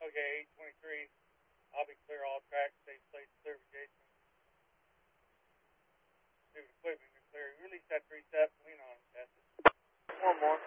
Delegate 823. I'll be clear all tracks, safe place, clear for Jason. Move equipment, clear. Release that 3 step, lean on him, test it. One more.